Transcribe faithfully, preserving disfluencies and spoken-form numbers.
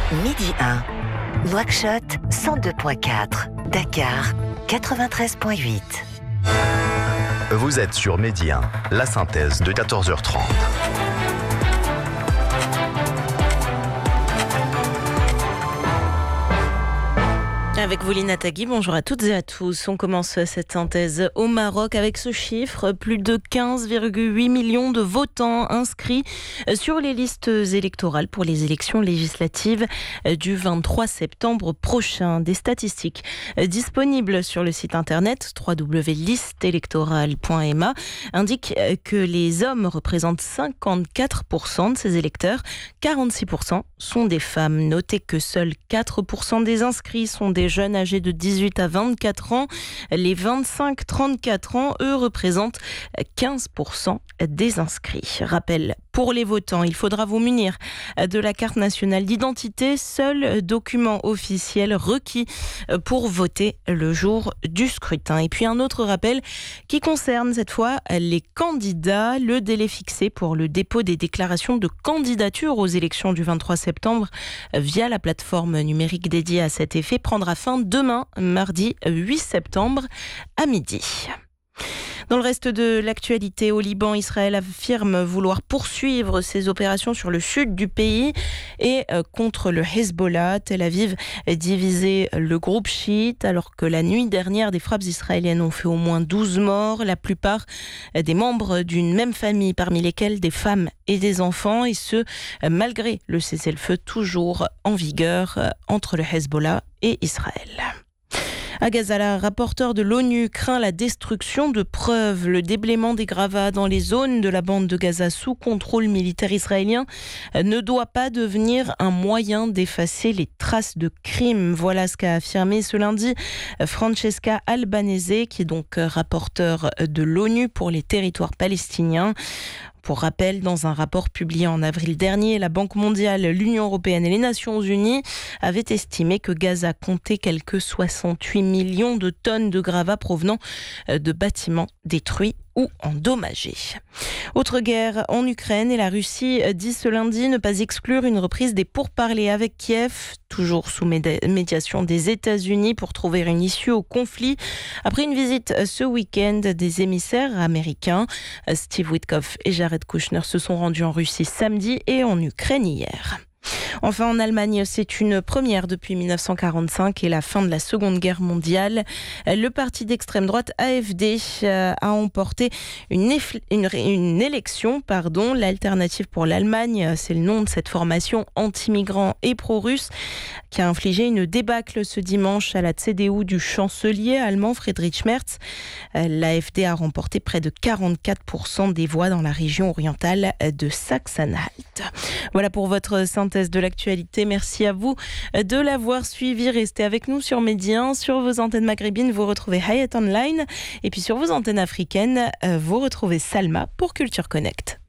Midi un, Nouakchott cent deux virgule quatre, Dakar quatre-vingt-treize virgule huit. Vous êtes sur Midi un, la synthèse de quatorze heures trente. Avec vous, Lina Tagui, bonjour à toutes et à tous. On commence cette synthèse au Maroc avec ce chiffre, plus de quinze virgule huit millions de votants inscrits sur les listes électorales pour les élections législatives du vingt-trois septembre prochain. Des statistiques disponibles sur le site internet w w w point liste électorale point m a indiquent que les hommes représentent cinquante-quatre pour cent de ces électeurs, quarante-six pour cent sont des femmes. Notez que seuls quatre pour cent des inscrits sont des jeunes âgés de dix-huit à vingt-quatre ans. Les vingt-cinq à trente-quatre ans, eux, représentent quinze pour cent des inscrits. Rappel, pour les votants, il faudra vous munir de la carte nationale d'identité, seul document officiel requis pour voter le jour du scrutin. Et puis un autre rappel qui concerne cette fois les candidats. Le délai fixé pour le dépôt des déclarations de candidature aux élections du vingt-trois septembre via la plateforme numérique dédiée à cet effet prendra fin demain, mardi huit septembre à midi. Dans le reste de l'actualité, au Liban, Israël affirme vouloir poursuivre ses opérations sur le sud du pays et contre le Hezbollah. Tel Aviv divisé le groupe chiite alors que la nuit dernière, des frappes israéliennes ont fait au moins douze morts, la plupart des membres d'une même famille, parmi lesquels des femmes et des enfants, et ce, malgré le cessez-le-feu toujours en vigueur entre le Hezbollah et Israël. À Gaza, la rapporteure de l'ONU craint la destruction de preuves. Le déblaiement des gravats dans les zones de la bande de Gaza sous contrôle militaire israélien ne doit pas devenir un moyen d'effacer les traces de crimes. Voilà ce qu'a affirmé ce lundi Francesca Albanese, qui est donc rapporteure de l'ONU pour les territoires palestiniens. Pour rappel, dans un rapport publié en avril dernier, la Banque mondiale, l'Union européenne et les Nations unies avaient estimé que Gaza comptait quelques soixante-huit millions de tonnes de gravats provenant de bâtiments détruits ou endommagés. Autre guerre en Ukraine, et la Russie dit ce lundi ne pas exclure une reprise des pourparlers avec Kiev, toujours sous médiation des États-Unis pour trouver une issue au conflit. Après une visite ce week-end des émissaires américains, Steve Witkoff et Jared Kushner se sont rendus en Russie samedi et en Ukraine hier. Enfin, en Allemagne, c'est une première depuis mille neuf cent quarante-cinq et la fin de la Seconde Guerre mondiale. Le parti d'extrême droite A F D a emporté une, eff- une, une élection. Pardon. L'Alternative pour l'Allemagne, c'est le nom de cette formation anti-migrants et pro-russe qui a infligé une débâcle ce dimanche à la C D U du chancelier allemand Friedrich Merz. L'A F D a remporté près de quarante-quatre pour cent des voix dans la région orientale de Saxe-Anhalt. Voilà pour votre synthèse de l'actualité. Merci à vous de l'avoir suivi. Restez avec nous sur Midi un. Sur vos antennes maghrébines, vous retrouvez Hayat Online. Et puis sur vos antennes africaines, vous retrouvez Salma pour Culture Connect.